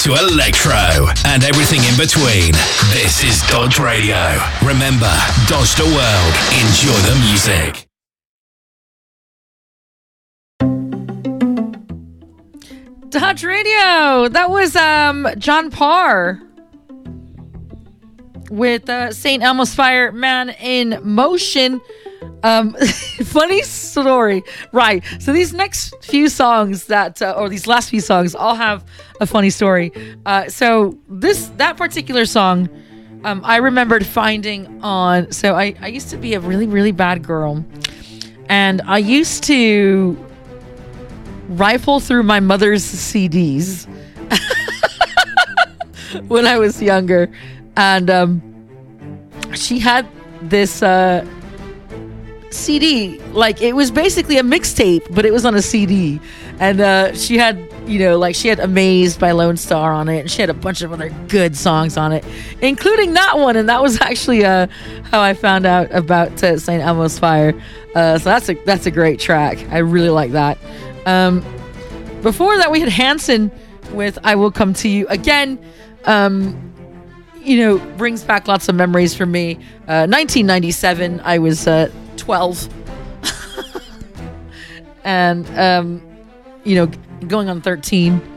to electro and everything in between. This is Dodge Radio. Remember, dodge the world. Enjoy the music. Dodge Radio. That was John Parr with St. Elmo's Fire, Man in Motion. Funny story, right? So these next few songs or these last few songs all have a funny story. So that particular song, I remembered finding on. So I used to be a really, really bad girl, and I used to rifle through my mother's CDs when I was younger, and she had this CD, like it was basically a mixtape, but it was on a CD, and she had, she had Amazed by Lone Star on it, and she had a bunch of other good songs on it, including that one, and that was actually how I found out about St. Elmo's Fire. So that's a great track. I really like that. Before that, we had Hanson with I Will Come to You Again. Brings back lots of memories for me. 1997, I was 12. And, going on 13.